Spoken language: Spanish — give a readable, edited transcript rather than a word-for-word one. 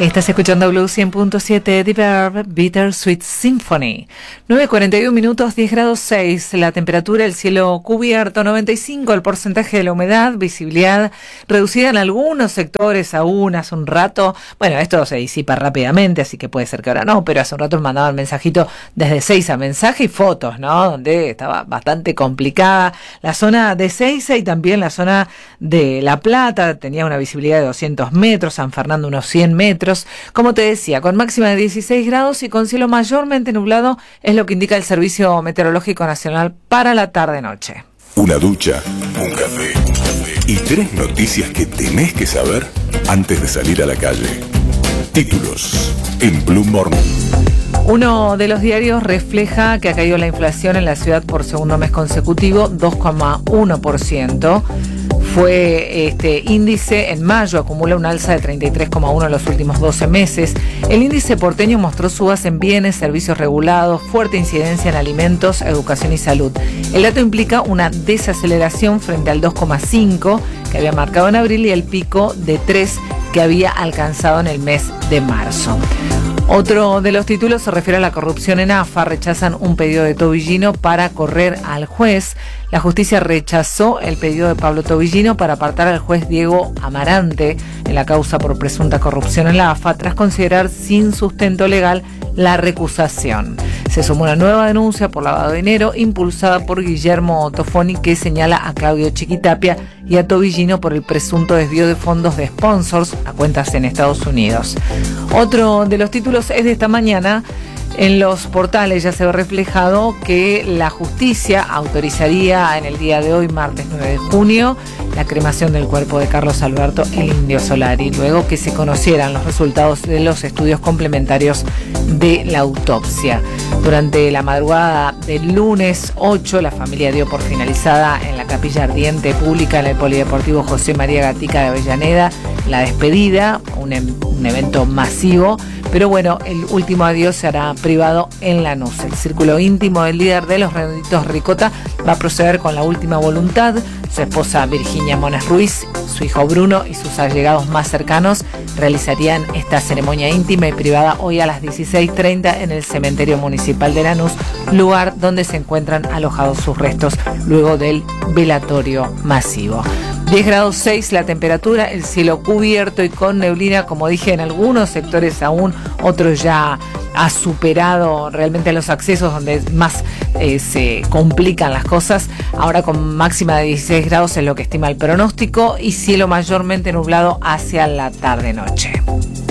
Estás escuchando Blue 100.7, The Verb, Bittersweet Symphony. 9:41 minutos, 10 grados 6, la temperatura, el cielo cubierto, 95 el porcentaje de la humedad, visibilidad reducida en algunos sectores aún hace un rato. Bueno, esto se disipa rápidamente, así que puede ser que ahora no, pero hace un rato me mandaban mensajito desde Seiza, mensaje y fotos, ¿no? Donde estaba bastante complicada la zona de Seiza y también la zona de La Plata, tenía una visibilidad de 200 metros, San Fernando unos 100 metros. Como te decía, con máxima de 16 grados y con cielo mayormente nublado, es lo que indica el Servicio Meteorológico Nacional para la tarde-noche. Una ducha, un café y 3 noticias que tenés que saber antes de salir a la calle. Títulos en Blue Morning. Uno de los diarios refleja que ha caído la inflación en la ciudad por segundo mes consecutivo, 2,1%. Fue este índice en mayo, acumula un alza de 33,1 en los últimos 12 meses. El índice porteño mostró subas en bienes, servicios regulados, fuerte incidencia en alimentos, educación y salud. El dato implica una desaceleración frente al 2,5 que había marcado en abril y el pico de 3 que había alcanzado en el mes de marzo. Otro de los títulos se refiere a la corrupción en AFA. Rechazan un pedido de Tobillino para correr al juez. La justicia rechazó el pedido de Pablo Tobillino para apartar al juez Diego Amarante en la causa por presunta corrupción en la AFA tras considerar sin sustento legal la recusación. Se sumó una nueva denuncia por lavado de dinero impulsada por Guillermo Tofoni, que señala a Claudio Chiquitapia y a Tobillino por el presunto desvío de fondos de sponsors a cuentas en Estados Unidos. Otro de los títulos es de esta mañana. En los portales ya se ve reflejado que la justicia autorizaría en el día de hoy, martes 9 de junio, la cremación del cuerpo de Carlos Alberto el Indio Solari, luego que se conocieran los resultados de los estudios complementarios de la autopsia. Durante la madrugada del lunes 8, la familia dio por finalizada en la capilla ardiente pública en el Polideportivo José María Gatica de Avellaneda la despedida, un evento masivo, pero bueno, el último adiós se hará privado en Lanús. El círculo íntimo del líder de los Redonditos Ricota va a proceder con la última voluntad. Su esposa Virginia Mones Ruiz, su hijo Bruno y sus allegados más cercanos realizarían esta ceremonia íntima y privada hoy a las 16:30 en el cementerio municipal de Lanús, lugar donde se encuentran alojados sus restos luego del velatorio masivo. 10 grados 6 la temperatura, el cielo cubierto y con neblina, como dije, en algunos sectores aún, otros ya ha superado realmente los accesos donde más se complican las cosas. Ahora con máxima de 16 grados es lo que estima el pronóstico y cielo mayormente nublado hacia la tarde-noche.